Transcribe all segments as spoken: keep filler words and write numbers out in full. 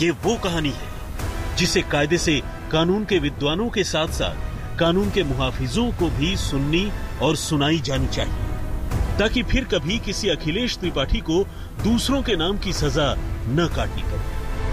ये वो कहानी है जिसे कायदे से कानून के विद्वानों के साथ साथ कानून के मुहाफिजों को भी सुननी और सुनाई जानी चाहिए, ताकि फिर कभी किसी अखिलेश त्रिपाठी को दूसरों के नाम की सजा न काटनी पड़े।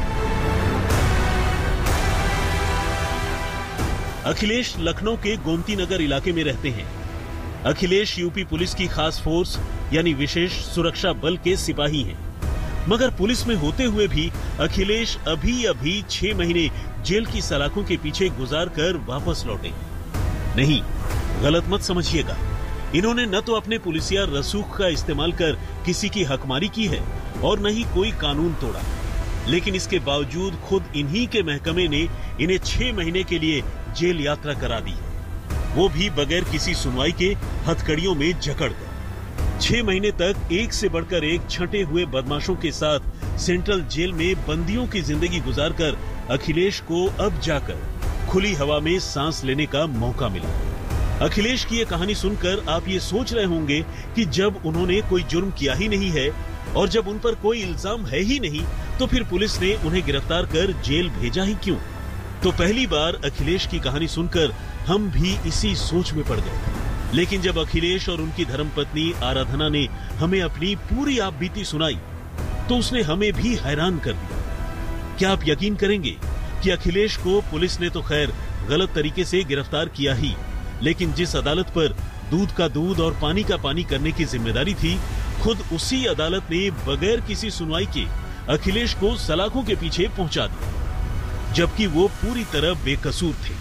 अखिलेश लखनऊ के गोमती नगर इलाके में रहते हैं। अखिलेश यूपी पुलिस की खास फोर्स यानी विशेष सुरक्षा बल के सिपाही हैं। मगर पुलिस में होते हुए भी अखिलेश अभी अभी छह महीने जेल की सलाखों के पीछे गुजार कर वापस लौटे। नहीं, गलत मत समझिएगा, इन्होंने न तो अपने पुलिसिया रसूख का इस्तेमाल कर किसी की हकमारी की है और न ही कोई कानून तोड़ा, लेकिन इसके बावजूद खुद इन्हीं के महकमे ने इन्हें छह महीने के लिए जेल यात्रा करा दी है, वो भी बगैर किसी सुनवाई के हथकड़ियों में जकड़कर। छह महीने तक एक से बढ़कर एक छंटे हुए बदमाशों के साथ सेंट्रल जेल में बंदियों की जिंदगी गुजारकर अखिलेश को अब जाकर खुली हवा में सांस लेने का मौका मिला। अखिलेश की ये कहानी सुनकर आप ये सोच रहे होंगे कि जब उन्होंने कोई जुर्म किया ही नहीं है और जब उन पर कोई इल्जाम है ही नहीं, तो फिर पुलिस ने उन्हें गिरफ्तार कर जेल भेजा ही क्यों? तो पहली बार अखिलेश की कहानी सुनकर हम भी इसी सोच में पड़ गए। लेकिन जब अखिलेश और उनकी धर्मपत्नी आराधना ने हमें अपनी पूरी आपबीती सुनाई, तो उसने हमें भी हैरान कर दिया। क्या आप यकीन करेंगे कि अखिलेश को पुलिस ने तो खैर गलत तरीके से गिरफ्तार किया ही, लेकिन जिस अदालत पर दूध का दूध और पानी का पानी करने की जिम्मेदारी थी, खुद उसी अदालत ने बगैर किसी सुनवाई के अखिलेश को सलाखों के पीछे पहुंचा दिया, जबकि वो पूरी तरह बेकसूर थे।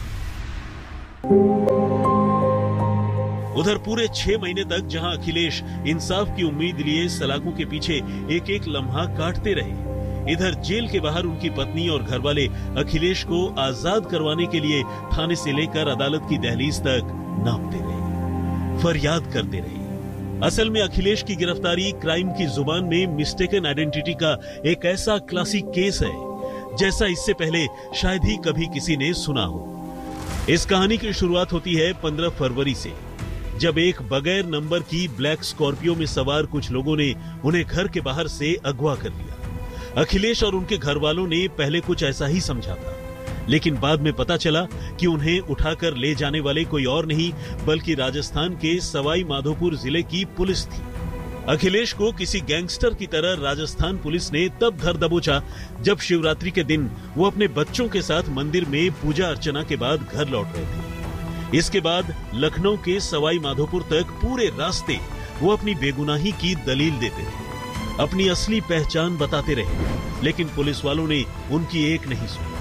उधर पूरे छह महीने तक जहां अखिलेश इंसाफ की उम्मीद लिए सलाखों के पीछे एक एक लम्हा काटते रहे, इधर जेल के बाहर उनकी पत्नी और घरवाले अखिलेश को आजाद करवाने के लिए थाने से लेकर अदालत की दहलीज तक नापते रहे, फरियाद करते रहे। असल में अखिलेश की गिरफ्तारी क्राइम की जुबान में मिस्टेकन आइडेंटिटी का एक ऐसा क्लासिक केस है जैसा इससे पहले शायद ही कभी किसी ने सुना हो। इस कहानी की शुरुआत होती है पंद्रह फरवरी से, जब एक बगैर नंबर की ब्लैक स्कॉर्पियो में सवार कुछ लोगों ने उन्हें घर के बाहर से अगवा कर लिया। अखिलेश और उनके घर वालों ने पहले कुछ ऐसा ही समझा था, लेकिन बाद में पता चला कि उन्हें उठाकर ले जाने वाले कोई और नहीं बल्कि राजस्थान के सवाई माधोपुर जिले की पुलिस थी। अखिलेश को किसी गैंगस्टर की तरह राजस्थान पुलिस ने तब धर दबोचा जब शिवरात्रि के दिन वो अपने बच्चों के साथ मंदिर में पूजा अर्चना के बाद घर लौट रहे थे। इसके बाद लखनऊ के सवाई माधोपुर तक पूरे रास्ते वो अपनी बेगुनाही की दलील देते रहे, अपनी असली पहचान बताते रहे, लेकिन पुलिस वालों ने उनकी एक नहीं सुनी।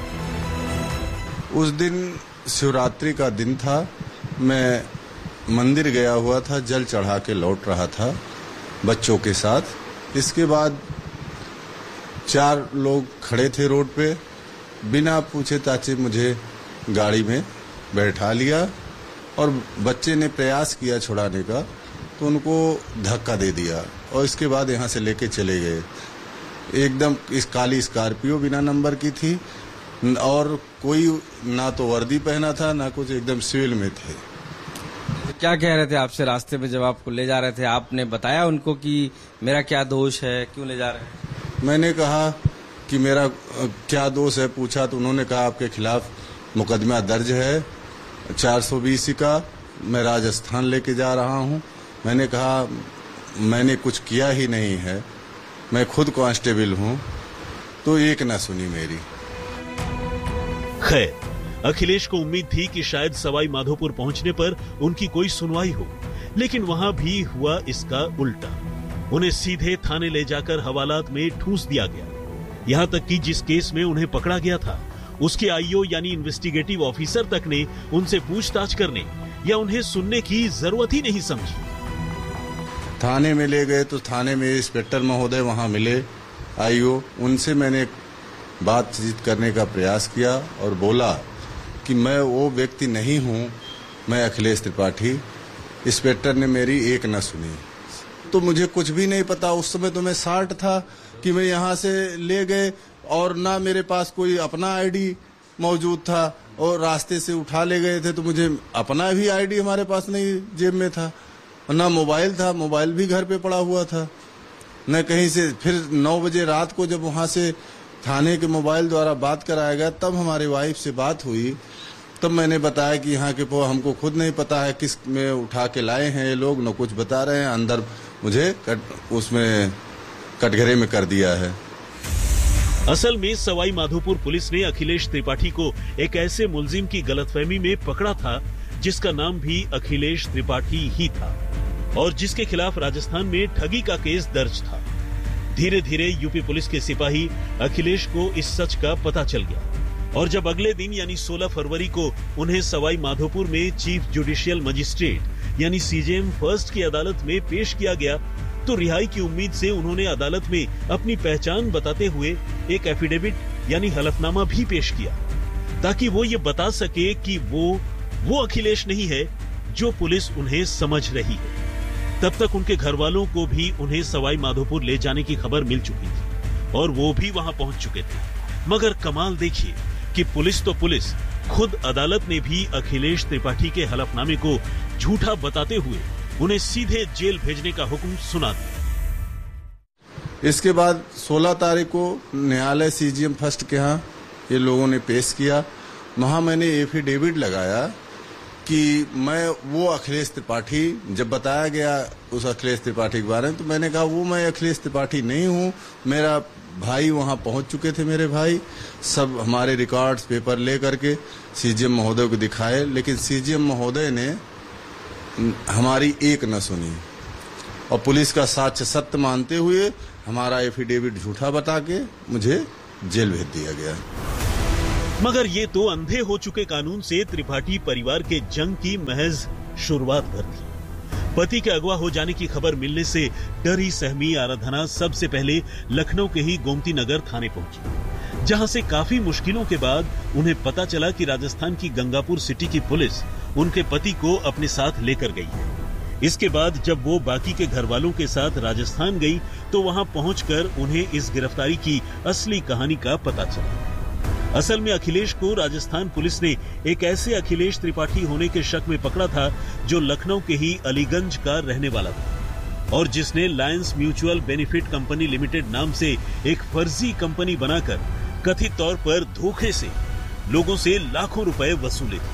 उस दिन शिवरात्रि का दिन था, मैं मंदिर गया हुआ था, जल चढ़ा के लौट रहा था बच्चों के साथ। इसके बाद चार लोग खड़े थे रोड पे, बिना पूछे ताछे मुझे गाड़ी में बैठा लिया और बच्चे ने प्रयास किया छुड़ाने का, तो उनको धक्का दे दिया और इसके बाद यहाँ से लेके चले गए। एकदम इस काली स्कॉर्पियो बिना नंबर की थी और कोई ना तो वर्दी पहना था ना कुछ, एकदम सिविल में थे। क्या कह रहे थे आपसे रास्ते में जब आपको ले जा रहे थे? आपने बताया उनको कि मेरा क्या दोष है, क्यों ले जा रहे हैं? मैंने कहा कि मेरा क्या दोष है, पूछा तो उन्होंने कहा आपके खिलाफ मुकदमा दर्ज है चार सौ बीस का, मैं राजस्थान लेके जा रहा हूँ। मैंने कहा मैंने कुछ किया ही नहीं है, मैं खुद कांस्टेबल हूँ। तो एक ना सुनी मेरी। खैर, अखिलेश को उम्मीद थी कि शायद सवाई माधोपुर पहुंचने पर उनकी कोई सुनवाई हो, लेकिन वहां भी हुआ इसका उल्टा। उन्हें सीधे थाने ले जाकर हवालात में ठूंस दिया गया। यहां तक कि जिस केस में उन्हें पकड़ा गया था, उसके आईओ यानी इन्वेस्टिगेटिव ऑफिसर तक ने उनसे पूछताछ करने या उन्हें सुनने की जरूरत ही नहीं समझी। थाने में ले गए तो थाने में इंस्पेक्टर महोदय वहां मिले, आईओ, उनसे मैंने बातचीत करने का प्रयास किया और बोला कि मैं वो व्यक्ति नहीं हूं, मैं अखिलेश त्रिपाठी। इंस्पेक्टर ने मेरी एक न सुनी। तो मुझे कुछ भी नहीं पता, उस समय तो मैं साठ था कि मैं यहाँ से ले गए और ना मेरे पास कोई अपना आईडी मौजूद था और रास्ते से उठा ले गए थे, तो मुझे अपना भी आईडी हमारे पास नहीं जेब में था, ना मोबाइल था, मोबाइल भी घर पे पड़ा हुआ था, न कहीं से। फिर नौ बजे रात को जब वहाँ से थाने के मोबाइल द्वारा बात कराया गया, तब हमारी वाइफ से बात हुई, तब मैंने बताया कि यहाँ के पो हमको खुद नहीं पता है किस में उठा के लाए हैं ये लोग, न कुछ बता रहे हैं, अंदर मुझे कट, उसमें कटघरे में कर दिया है। असल में सवाई माधोपुर पुलिस ने अखिलेश त्रिपाठी को एक ऐसे मुलजिम की गलतफहमी में पकड़ा था जिसका नाम भी अखिलेश त्रिपाठी ही था और जिसके खिलाफ राजस्थान में ठगी का केस दर्ज था। धीरे धीरे यूपी पुलिस के सिपाही अखिलेश को इस सच का पता चल गया और जब अगले दिन यानी सोलह फरवरी को उन्हें सवाई माधोपुर में चीफ जुडिशियल मजिस्ट्रेट यानी सीजेएम फर्स्ट की अदालत में पेश किया गया तो रिहाई की उम्मीद से उन्होंने अदालत में अपनी पहचान बताते हुए एक एफिडेविट यानी हलफनामा भी पेश किया ताकि वो ये बता सके कि वो वो अखिलेश नहीं है जो पुलिस उन्हें समझ रही है। तब तक उनके घर वालों को भी उन्हें सवाई माधोपुर ले जाने की खबर मिल चुकी थी और वो भी वहां पहुंच चुके थे। मगर कमाल देखिए कि पुलिस तो पुलिस, खुद अदालत ने भी अखिलेश त्रिपाठी के हलफनामे को झूठा बताते हुए उन्हें सीधे जेल भेजने का हुक्म सुना दिया। इसके बाद सोलह तारीख को न्यायालय सीजीएम फर्स्ट के यहाँ ये लोगों ने पेश किया। वहां मैंने एफिडेविट लगाया कि मैं वो अखिलेश त्रिपाठी, जब बताया गया उस अखिलेश त्रिपाठी के बारे में तो मैंने कहा वो मैं अखिलेश त्रिपाठी नहीं हूँ, मेरा भाई वहां पहुंच चुके थे, मेरे भाई सब हमारे रिकॉर्ड्स पेपर ले करके सीजीएम महोदय को दिखाए, लेकिन सीजीएम महोदय ने हमारी एक न सुनी और पुलिस का साक्ष्य सत्य मानते हुए हमारा एफिडेविट झूठा बता के मुझे जेल भेज दिया गया। मगर ये तो अंधे हो चुके कानून से त्रिपाठी परिवार के जंग की महज शुरुआत भर थी। पति के अगवा हो जाने की खबर मिलने से डरी सहमी आराधना सबसे पहले लखनऊ के ही गोमती नगर थाने पहुंची, जहां से काफी मुश्किलों के बाद उन्हें पता चला कि राजस्थान की गंगापुर सिटी की पुलिस उनके पति को अपने साथ लेकर गई है। इसके बाद जब वो बाकी के घर वालों के साथ राजस्थान गई तो वहां पहुंचकर उन्हें इस गिरफ्तारी की असली कहानी का पता चला। असल में अखिलेश को राजस्थान पुलिस ने एक ऐसे अखिलेश त्रिपाठी होने के शक में पकड़ा था जो लखनऊ के ही अलीगंज का रहने वाला था और जिसने Lions mutual benefit company limited नाम से एक फर्जी कंपनी बनाकर कथित तौर पर धोखे से लोगों से लाखों रुपए वसूले थे।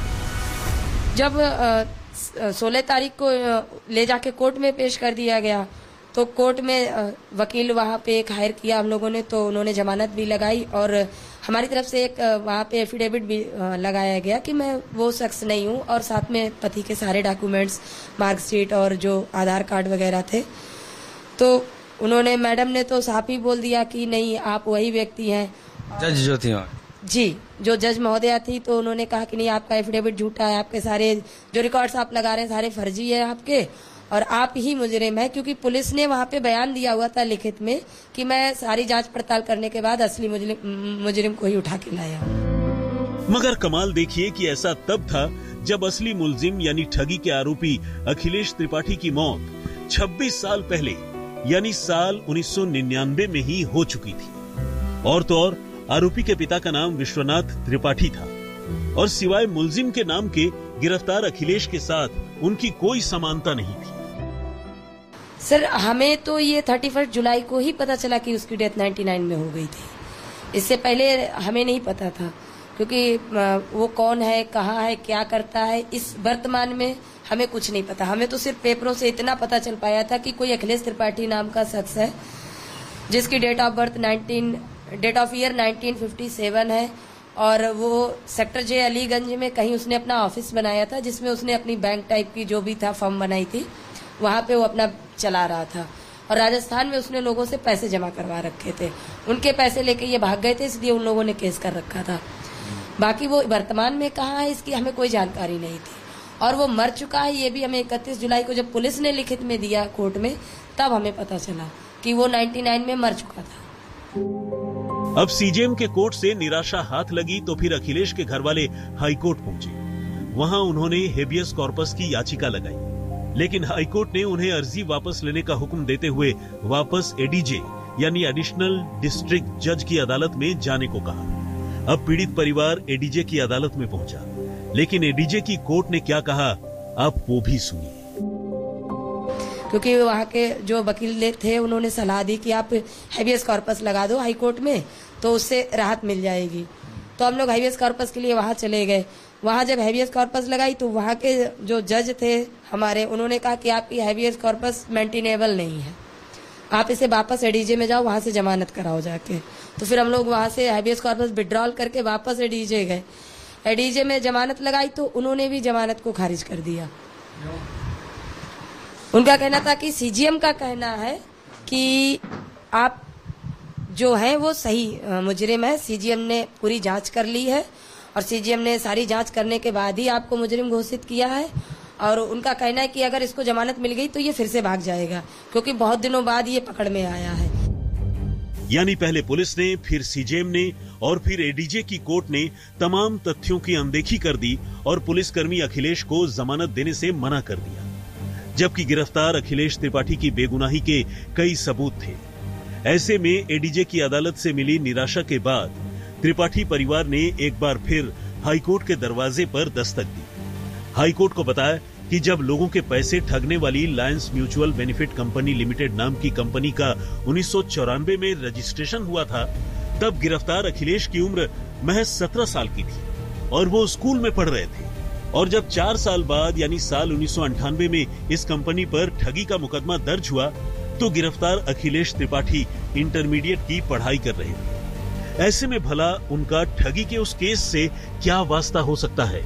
जब सोलह तारीख को ले जाके कोर्ट में पेश कर दिया गया तो कोर्ट में वकील वहां पे एक हायर किया हम लोगों ने, तो उन्होंने जमानत भी लगाई और हमारी तरफ से एक वहां पे एफिडेविट भी लगाया गया कि मैं वो शख्स नहीं हूं और साथ में पति के सारे डॉक्यूमेंट्स, मार्कशीट और जो आधार कार्ड वगैरह थे। तो उन्होंने, मैडम ने तो साफ ही बोल दिया कि नहीं आप वही व्यक्ति हैं। जज जो थी जी, जो जज महोदया थी, तो उन्होंने कहा कि नहीं आपका एफिडेविट झूठा है, आपके सारे जो रिकॉर्ड्स आप लगा रहे हैं सारे फर्जी है आपके और आप ही मुजरिम है, क्योंकि पुलिस ने वहां पे बयान दिया हुआ था लिखित में कि मैं सारी जांच पड़ताल करने के बाद असली मुजरिम मुजरिम को ही उठा के लाया। मगर कमाल देखिए कि ऐसा तब था जब असली मुलजिम यानी ठगी के आरोपी अखिलेश त्रिपाठी की मौत छब्बीस साल पहले यानी साल उन्नीस सौ निन्यानवे में ही हो चुकी थी। और तो और आरोपी के पिता का नाम विश्वनाथ त्रिपाठी था और सिवाय मुलजिम के नाम के गिरफ्तार अखिलेश के साथ उनकी कोई समानता नहीं थी। सर, हमें तो ये इकतीस जुलाई को ही पता चला कि उसकी डेथ निन्यानवे में हो गई थी। इससे पहले हमें नहीं पता था, क्योंकि वो कौन है, कहाँ है, क्या करता है, इस वर्तमान में हमें कुछ नहीं पता। हमें तो सिर्फ पेपरों से इतना पता चल पाया था कि कोई अखिलेश त्रिपाठी नाम का शख्स है जिसकी date of birth nineteen date of year nineteen fifty seven है और वो सेक्टर जे अलीगंज में कहीं उसने अपना ऑफिस बनाया था जिसमें उसने अपनी बैंक टाइप की जो भी था फर्म बनाई थी, वहां पे वो अपना चला रहा था और राजस्थान में उसने लोगों से पैसे जमा करवा रखे थे। उनके पैसे लेके ये भाग गए थे, इसलिए उन लोगों ने केस कर रखा था। बाकी वो वर्तमान में कहाँ है इसकी हमें कोई जानकारी नहीं थी और वो मर चुका है ये भी हमें इकतीस जुलाई को जब पुलिस ने लिखित में दिया कोर्ट में तब हमें पता चला कि वो निन्यानवे में मर चुका था। अब सीजेएम के कोर्ट से निराशा हाथ लगी तो फिर अखिलेश के घर वाले हाईकोर्ट पहुंचे। वहां उन्होंने हेबियस कॉर्पस की याचिका लगाई, लेकिन हाईकोर्ट ने उन्हें अर्जी वापस लेने का हुक्म देते हुए वापस एडीजे यानी एडिशनल डिस्ट्रिक्ट जज की अदालत में जाने को कहा। अब पीड़ित परिवार एडीजे की अदालत में पहुंचा, लेकिन एडीजे की कोर्ट ने क्या कहा आप वो भी सुनिए। क्योंकि वहाँ के जो वकील थे उन्होंने सलाह दी कि आप हैबियस कॉर्पस लगा दो हाई कोर्ट में, तो उससे राहत मिल जाएगी। तो हम लोग हैबियस कॉर्पस के लिए वहाँ चले गए। वहाँ जब हैबियस कॉर्पस लगाई तो वहाँ के जो जज थे हमारे, उन्होंने कहा कि आपकी हैबियस कॉर्पस मेंटेनेबल नहीं है, आप इसे वापस एडीजे में जाओ, वहाँ से जमानत कराओ जाके। तो फिर हम लोग वहाँ से हैबियस कॉर्पस विड्रॉल करके वापस एडीजे गए। एडीजे में जमानत लगाई तो उन्होंने भी जमानत को खारिज कर दिया। उनका कहना था कि सीजीएम का कहना है कि आप जो है वो सही मुजरिम है, सीजीएम ने पूरी जांच कर ली है और सीजीएम ने सारी जांच करने के बाद ही आपको मुजरिम घोषित किया है। और उनका कहना है कि अगर इसको जमानत मिल गई तो ये फिर से भाग जाएगा, क्योंकि बहुत दिनों बाद ये पकड़ में आया है। यानी पहले पुलिस ने, फिर सीजेएम ने और फिर एडीजे की कोर्ट ने तमाम तथ्यों की अनदेखी कर दी और पुलिसकर्मी अखिलेश को जमानत देने से मना कर दिया, जबकि गिरफ्तार अखिलेश त्रिपाठी की बेगुनाही के कई सबूत थे। ऐसे में एडीजे की अदालत से मिली निराशा के बाद त्रिपाठी परिवार ने एक बार फिर हाईकोर्ट के दरवाजे पर दस्तक दी। हाईकोर्ट को बताया कि जब लोगों के पैसे ठगने वाली Lions mutual benefit company limited नाम की कंपनी का उन्नीस सौ चौरानवे में रजिस्ट्रेशन हुआ था, तब गिरफ्तार अखिलेश की उम्र महज सत्रह साल की थी और वो स्कूल में पढ़ रहे थे। और जब चार साल बाद यानी साल उन्नीस सौ अंठानवे में इस कंपनी पर ठगी का मुकदमा दर्ज हुआ तो गिरफ्तार अखिलेश त्रिपाठी इंटरमीडिएट की पढ़ाई कर रहे थे। ऐसे में भला उनका ठगी के उस केस से क्या वास्ता हो सकता है?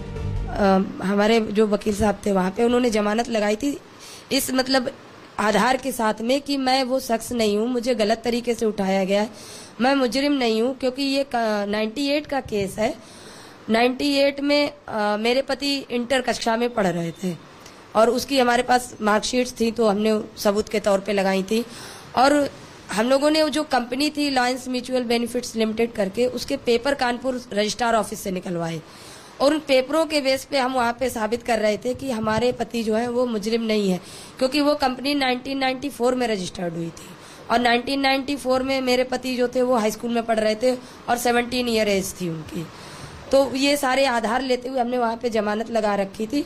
आ, हमारे जो वकील साहब थे वहाँ पे उन्होंने जमानत लगाई थी इस मतलब आधार के साथ में कि मैं वो शख्स नहीं हूँ, मुझे गलत तरीके से उठाया गया है, मैं मुजरिम नहीं हूँ, क्योंकि ये अट्ठानवे का केस है। अट्ठानवे में आ, मेरे पति इंटर कक्षा में पढ़ रहे थे और उसकी हमारे पास मार्कशीट्स थी तो हमने सबूत के तौर पे लगाई थी। और हम लोगों ने जो कंपनी थी लायंस म्यूचुअल बेनिफिट्स लिमिटेड करके, उसके पेपर कानपुर रजिस्ट्रार ऑफिस से निकलवाए और उन पेपरों के बेस पे हम वहाँ पे साबित कर रहे थे कि हमारे पति जो है वो मुजरिम नहीं है, क्योंकि वो कंपनी नाइनटीन नाइंटी फोर में रजिस्टर्ड हुई थी और नाइनटीन नाइंटी फोर में मेरे पति जो थे वो हाई स्कूल में पढ़ रहे थे और सत्रह ईयर एज थी उनकी। तो ये सारे आधार लेते हुए हमने वहाँ पे जमानत लगा रखी थी।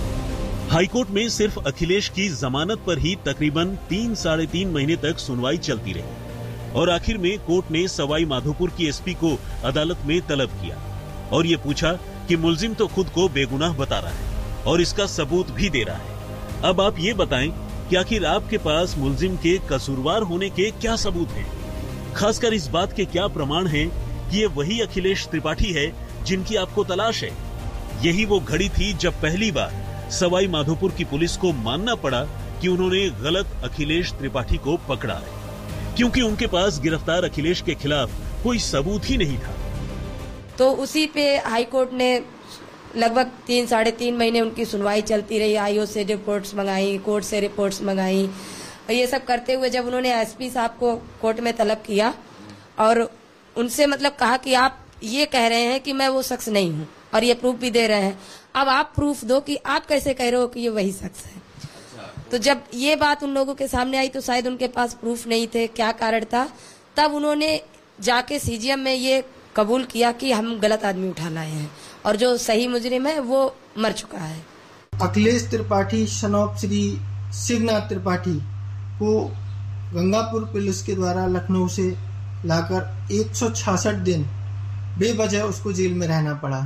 हाईकोर्ट में सिर्फ अखिलेश की जमानत पर ही तकरीबन तीन साढ़े तीन महीने तक सुनवाई चलती रही और आखिर में कोर्ट ने सवाई माधोपुर की एसपी को अदालत में तलब किया और ये पूछा कि मुलजिम तो खुद को बेगुनाह बता रहा है और इसका सबूत भी दे रहा है। अब आप ये बताएं कि आखिर आपके पास मुलजिम के कसूरवार होने के क्या सबूत हैं? खासकर इस बात के क्या प्रमाण हैं कि ये वही अखिलेश त्रिपाठी है जिनकी आपको तलाश है? यही वो घड़ी थी जब पहली बार सवाई माधोपुर की पुलिस को मानना पड़ा कि उन्होंने गलत अखिलेश त्रिपाठी को पकड़ा है, क्योंकि उनके पास गिरफ्तार अखिलेश के खिलाफ कोई सबूत ही नहीं था। तो उसी पे हाईकोर्ट ने लगभग तीन साढ़े तीन महीने उनकी सुनवाई चलती रही। आईओ से रिपोर्ट्स मंगाई, कोर्ट से रिपोर्ट्स मंगाई, ये सब करते हुए जब उन्होंने एसपी साहब को कोर्ट में तलब किया और उनसे मतलब कहा कि आप ये कह रहे हैं कि मैं वो शख्स नहीं हूँ और ये प्रूफ भी दे रहे हैं, अब आप प्रूफ दो कि आप कैसे कह रहे हो कि ये वही शख्स है। तो जब ये बात उन लोगों के सामने आई तो शायद उनके पास प्रूफ नहीं थे, क्या कारण था, तब उन्होंने जाके सीजीएम में ये कबूल किया कि हम गलत आदमी उठा लाए हैं और जो सही मुजरिम है वो मर चुका है। अखिलेश त्रिपाठी शनौप श्री शिवनाथ त्रिपाठी को गंगापुर पुलिस के द्वारा लखनऊ से लाकर एक सौ छियासठ दिन बेवजह उसको जेल में रहना पड़ा,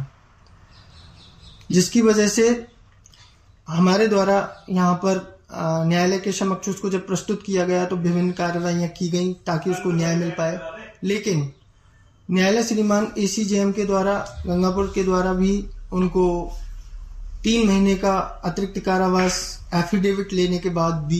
जिसकी वजह से हमारे द्वारा यहाँ पर न्यायालय के समक्ष उसको जब प्रस्तुत किया गया तो विभिन्न कार्रवाइयाँ की गई ताकि उसको न्याय मिल पाए। लेकिन न्यायालय श्रीमान एसीजेएम के द्वारा गंगापुर के द्वारा भी उनको तीन महीने का अतिरिक्त कारावास एफिडेविट लेने के बाद भी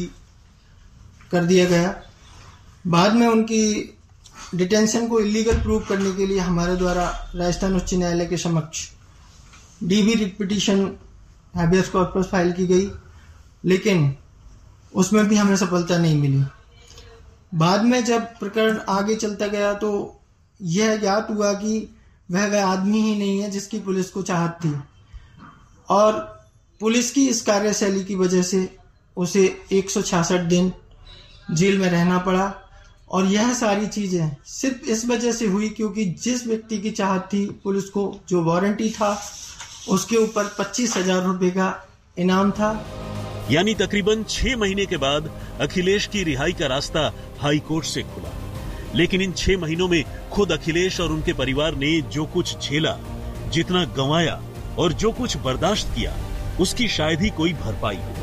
कर दिया गया। बाद में उनकी डिटेंशन को इलीगल प्रूव करने के लिए हमारे द्वारा राजस्थान उच्च न्यायालय के समक्ष dB writ petition habeas corpus file की गई, लेकिन उसमें भी हमें सफलता नहीं मिली। बाद में जब प्रकरण आगे चलता गया तो यह ज्ञात हुआ कि वह वह आदमी ही नहीं है जिसकी पुलिस को चाहत थी और पुलिस की इस कार्यशैली की वजह से उसे एक सौ छियासठ दिन जेल में रहना पड़ा। और यह सारी चीजें सिर्फ इस वजह से हुई क्योंकि जिस व्यक्ति की चाहत थी पुलिस को, जो वारंटी था, उसके ऊपर पच्चीस हजार रुपए का इनाम था। यानी तकरीबन छह महीने के बाद अखिलेश की रिहाई का रास्ता हाई कोर्ट से खुला। लेकिन इन छह महीनों में खुद अखिलेश और उनके परिवार ने जो कुछ झेला, जितना गंवाया और जो कुछ बर्दाश्त किया, उसकी शायद ही कोई भरपाई हो।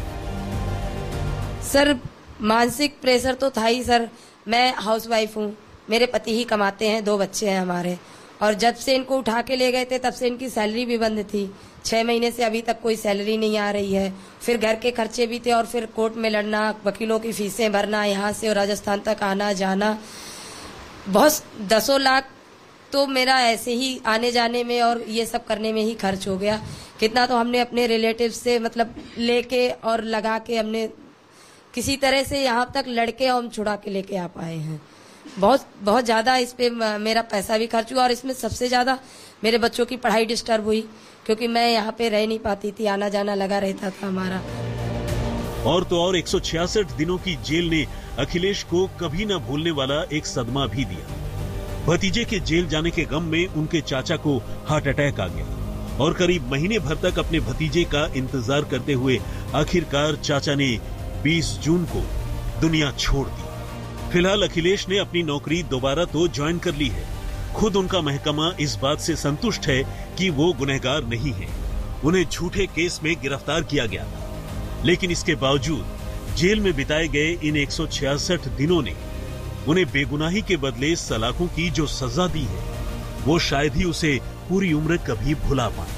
सर, मानसिक प्रेशर तो था ही सर। मैं हाउसवाइफ हूँ, मेरे पति ही कमाते हैं, दो बच्चे हैं हमारे, और जब से इनको उठा के ले गए थे तब से इनकी सैलरी भी बंद थी। छह महीने से अभी तक कोई सैलरी नहीं आ रही है। फिर घर के खर्चे भी थे और फिर कोर्ट में लड़ना, वकीलों की फीसें भरना, यहाँ से और राजस्थान तक आना जाना, बहुत दसों लाख तो मेरा ऐसे ही आने जाने में और ये सब करने में ही खर्च हो गया। कितना तो हमने अपने रिलेटिव से मतलब लेके और लगा के हमने किसी तरह से यहाँ तक लड़के हम छुड़ा के लेके आ पाए हैं। बहुत बहुत ज्यादा इस पे मेरा पैसा भी खर्च हुआ और इसमें सबसे ज्यादा मेरे बच्चों की पढ़ाई डिस्टर्ब हुई, क्योंकि मैं यहाँ पे रह नहीं पाती थी, आना जाना लगा रहता था हमारा। और तो और एक सौ छियासठ दिनों की जेल ने अखिलेश को कभी न भूलने वाला एक सदमा भी दिया। भतीजे के जेल जाने के गम में उनके चाचा को हार्ट अटैक आ गया और करीब महीने भर तक अपने भतीजे का इंतजार करते हुए आखिरकार चाचा ने बीस जून को दुनिया छोड़ दी। फिलहाल अखिलेश ने अपनी नौकरी दोबारा तो ज्वाइन कर ली है। खुद उनका महकमा इस बात से संतुष्ट है कि वो गुनहगार नहीं है। उन्हें झूठे केस में गिरफ्तार किया गया था, लेकिन इसके बावजूद जेल में बिताए गए इन एक सौ छियासठ दिनों ने उन्हें बेगुनाही के बदले सलाखों की जो सजा दी है, वो शायद ही उसे पूरी उम्र कभी भुला पाए।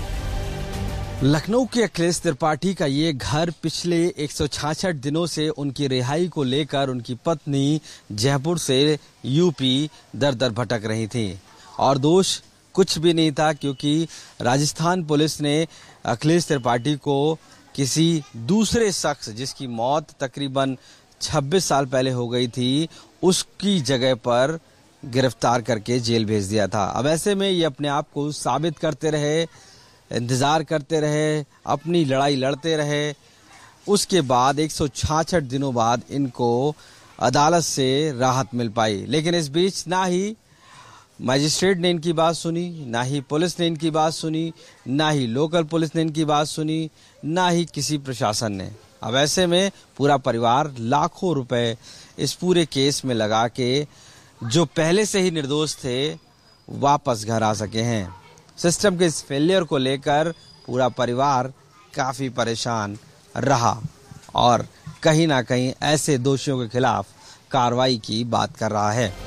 लखनऊ के अखिलेश त्रिपाठी का ये घर पिछले एक सौ छियासठ दिनों से उनकी रिहाई को लेकर उनकी पत्नी जयपुर से यूपी दर दर भटक रही थी और दोष कुछ भी नहीं था, क्योंकि राजस्थान पुलिस ने अखिलेश त्रिपाठी को किसी दूसरे शख्स जिसकी मौत तकरीबन छब्बीस साल पहले हो गई थी, उसकी जगह पर गिरफ्तार करके जेल भेज दिया था। अब ऐसे में ये अपने आप को साबित करते रहे, इंतजार करते रहे, अपनी लड़ाई लड़ते रहे। उसके बाद एक सौ छियासठ दिनों बाद इनको अदालत से राहत मिल पाई, लेकिन इस बीच ना ही मजिस्ट्रेट ने इनकी बात सुनी, ना ही पुलिस ने इनकी बात सुनी, ना ही लोकल पुलिस ने इनकी बात सुनी, ना ही किसी प्रशासन ने। अब ऐसे में पूरा परिवार लाखों रुपए इस पूरे केस में लगा के जो पहले से ही निर्दोष थे वापस घर आ सके हैं। सिस्टम के इस फेलियर को लेकर पूरा परिवार काफी परेशान रहा और कहीं ना कहीं ऐसे दोषियों के खिलाफ कार्रवाई की बात कर रहा है।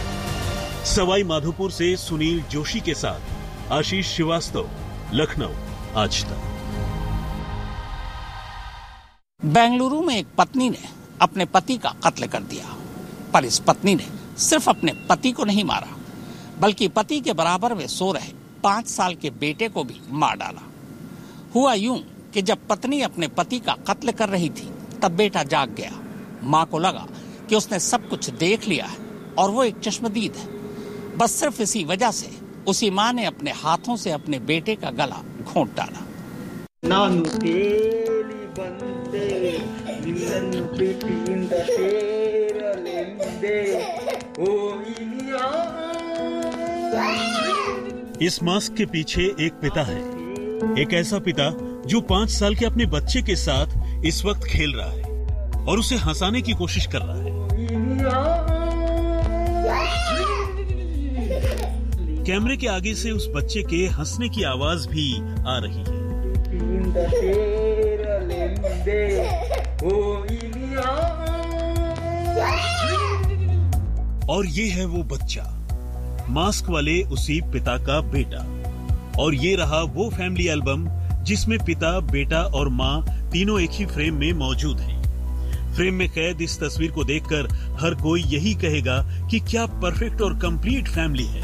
सवाई माधोपुर से सुनील जोशी के साथ आशीष श्रीवास्तव, लखनऊ, आज तक। बेंगलुरु में एक पत्नी ने अपने पति का कत्ल कर दिया, पर इस पत्नी ने सिर्फ अपने पति को नहीं मारा, बल्कि पति के बराबर में सो रहे पांच साल के बेटे को भी मार डाला। हुआ यूं कि जब पत्नी अपने पति का कत्ल कर रही थी, तब बेटा जाग गया। माँ को लगा कि उसने सब कुछ देख लिया है और वो एक चश्मदीद है। बस सिर्फ इसी वजह से उसी माँ ने अपने हाथों से अपने बेटे का गला घोंट डाला। इस मास्क के पीछे एक पिता है, एक ऐसा पिता जो पांच साल के अपने बच्चे के साथ इस वक्त खेल रहा है और उसे हंसाने की कोशिश कर रहा है। कैमरे के आगे से उस बच्चे के हंसने की आवाज भी आ रही है। और ये है वो बच्चा, मास्क वाले उसी पिता का बेटा। और ये रहा वो फैमिली एल्बम जिसमें पिता, बेटा और माँ तीनों एक ही फ्रेम में मौजूद हैं। फ्रेम में कैद इस तस्वीर को देखकर हर कोई यही कहेगा कि क्या परफेक्ट और कंप्लीट फैमिली है।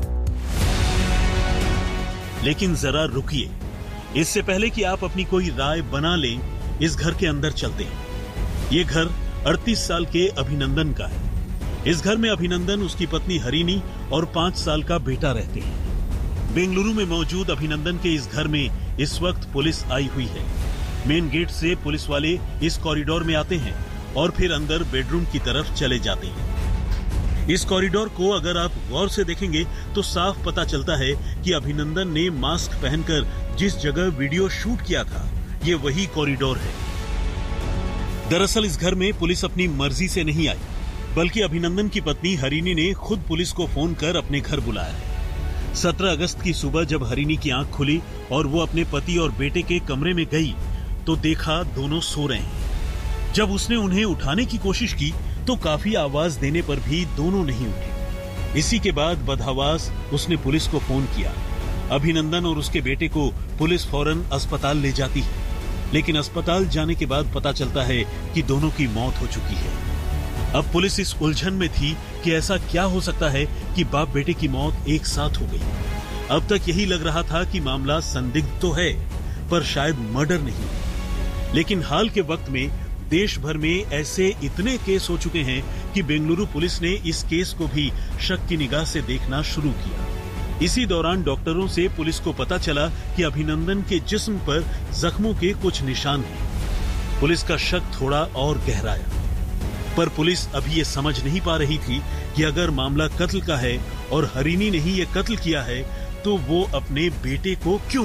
लेकिन जरा रुकिए, इससे पहले कि आप अपनी कोई राय बना लें, इस घर के अंदर चलते हैं। ये घर अड़तीस साल के अभिनंदन का है। इस घर में अभिनंदन, उसकी पत्नी हरिणी और पांच साल का बेटा रहते हैं। बेंगलुरु में मौजूद अभिनंदन के इस घर में इस वक्त पुलिस आई हुई है। मेन गेट से पुलिस वाले इस कॉरिडोर में आते हैं और फिर अंदर बेडरूम की तरफ चले जाते हैं। इस कॉरिडोर को अगर आप गौर से देखेंगे तो साफ पता चलता है कि अभिनंदन ने मास्क पहनकर जिस जगह वीडियो शूट किया था, ये वही कॉरिडोर है। दरअसल इस घर में पुलिस अपनी मर्जी से नहीं आई, बल्कि अभिनंदन की पत्नी हरिणी ने खुद पुलिस को फोन कर अपने घर बुलाया है। सत्रह अगस्त की सुबह जब हरिणी की आंख खुली और वो अपने पति और बेटे के कमरे में गई तो देखा दोनों सो रहे हैं। जब उसने उन्हें उठाने की कोशिश की तो काफी आवाज देने पर भी दोनों नहीं उठे। इसी के बाद बदहवास उसने पुलिस को फोन किया। अभिनंदन और उसके बेटे को पुलिस फौरन अस्पताल ले जाती है, लेकिन अस्पताल जाने के बाद पता चलता है कि दोनों की मौत हो चुकी है। अब पुलिस इस उलझन में थी कि ऐसा क्या हो सकता है कि बाप बेटे की मौत एक साथ हो गई। अब तक यही लग रहा था कि मामला संदिग्ध तो है, पर शायद मर्डर नहीं। लेकिन हाल के वक्त में देश भर में ऐसे इतने केस हो चुके हैं कि बेंगलुरु पुलिस ने इस केस को भी शक की निगाह से देखना शुरू किया। इसी दौरान डॉक्टरों से पुलिस को पता चला कि अभिनंदन के जिस्म पर जख्मों के कुछ निशान हैं। पुलिस का शक थोड़ा और गहराया, पर पुलिस अभी ये समझ नहीं पा रही थी कि अगर मामला कत्ल का है और हरिणी ने ही ये कत्ल किया है तो वो अपने बेटे को क्यों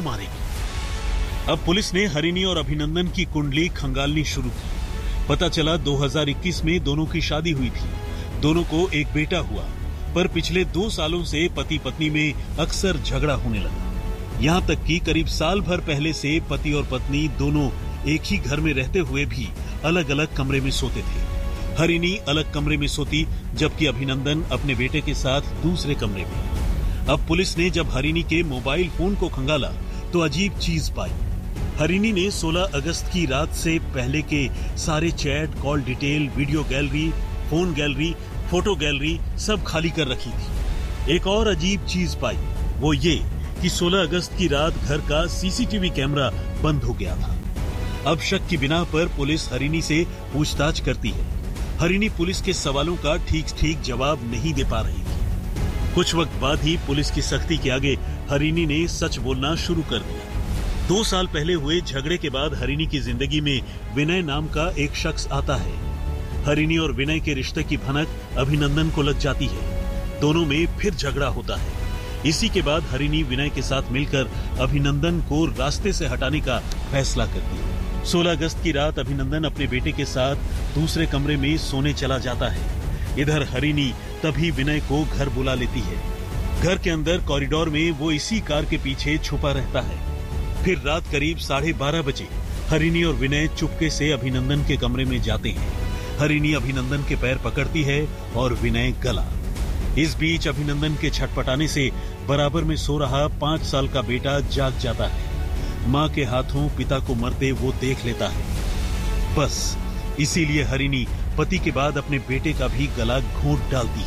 मारेगी। अब पुलिस ने हरिणी और अभिनंदन की कुंडली खंगालनी शुरू की। पता चला दो हज़ार इक्कीस में दोनों की शादी हुई थी, दोनों को एक बेटा हुआ, पर पिछले दो सालों से पति पत्नी में अक्सर झगड़ा होने लगा। यहाँ तक कि करीब साल भर पहले से पति और पत्नी दोनों एक ही घर में रहते हुए भी अलग अलग कमरे में सोते थे। हरिणी अलग कमरे में सोती, जबकि अभिनंदन अपने बेटे के साथ दूसरे कमरे में। अब पुलिस ने जब हरिणी के मोबाइल फोन को खंगाला तो अजीब चीज पाई। हरिणी ने सोलह अगस्त की रात से पहले के सारे chat, call detail, video gallery, phone gallery, photo gallery सब खाली कर रखी थी। एक और अजीब चीज पाई, वो ये कि सोलह अगस्त की रात घर का सीसीटीवी कैमरा बंद हो गया था। अब शक की बिना पर पुलिस हरिणी से पूछताछ करती है। हरिणी पुलिस के सवालों का ठीक ठीक जवाब नहीं दे पा रही थी। कुछ वक्त बाद ही पुलिस की सख्ती के आगे हरिणी ने सच बोलना शुरू कर दिया। दो साल पहले हुए झगड़े के बाद हरिणी की जिंदगी में विनय नाम का एक शख्स आता है। हरिणी और विनय के रिश्ते की भनक अभिनंदन को लग जाती है। दोनों में फिर झगड़ा होता है। इसी के बाद हरिणी विनय के साथ मिलकर अभिनंदन को रास्ते से हटाने का फैसला करती है। सोलह अगस्त की रात अभिनंदन अपने बेटे के साथ दूसरे कमरे में सोने चला जाता है। इधर हरिणी तभी विनय को घर बुला लेती है। घर के अंदर कॉरिडोर में वो इसी कार के पीछे छुपा रहता है। फिर रात करीब साढ़े बारह बजे हरिणी और विनय चुपके से अभिनंदन के कमरे में जाते हैं। हरिणी अभिनंदन के पैर पकड़ती है और विनय गला। इस बीच अभिनंदन के छटपटाने से बराबर में सो रहा पांच साल का बेटा जाग जाता है। मां के हाथों पिता को मरते वो देख लेता है। बस इसीलिए हरिणी पति के बाद अपने बेटे का भी गला घोंट डालती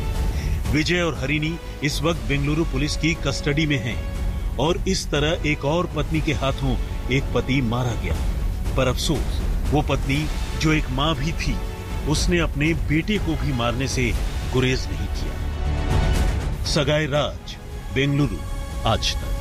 है। विजय और हरिणी इस वक्त बेंगलुरु पुलिस की कस्टडी में हैं और इस तरह एक और पत्नी के हाथों एक पति मारा गया। पर अफसोस, वो पत्नी जो एक मां भी थी, उसने अपने बेटे को भी मारने से गुरेज नहीं किया। सगाई राज, बेंगलुरु, आज तक।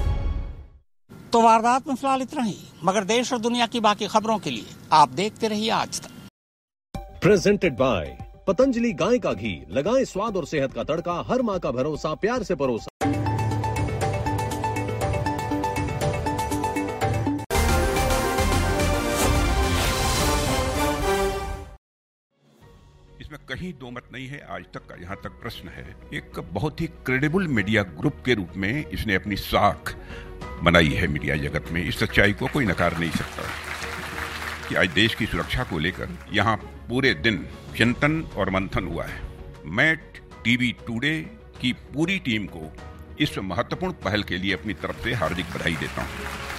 तो वारदात में फिलहाल इतना ही, मगर देश और दुनिया की बाकी खबरों के लिए आप देखते रहिए आज तक। प्रेजेंटेड बाय पतंजलि गाय का घी। लगाएं स्वाद और सेहत का तड़का। हर मां का भरोसा, प्यार से परोसा। इसमें कहीं दो मत नहीं है। आज तक का यहाँ तक प्रश्न है, एक बहुत ही क्रेडिबल मीडिया ग्रुप के रूप में इसने अपनी साख बनाई है मीडिया जगत में। इस सच्चाई को कोई नकार नहीं सकता कि आज देश की सुरक्षा को लेकर यहाँ पूरे दिन चिंतन और मंथन हुआ है। मैं टीवी टुडे की पूरी टीम को इस महत्वपूर्ण पहल के लिए अपनी तरफ से हार्दिक बधाई देता हूँ।